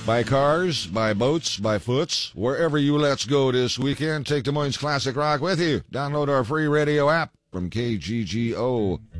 By cars, by boats, by foots, wherever you let's go this weekend, take Des Moines Classic Rock with you. Download our free radio app from KGGO.